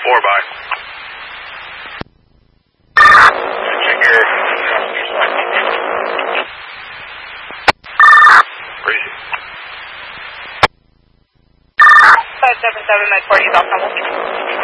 bye. Check your... Breezy. 577, Mike 40, South Campbell.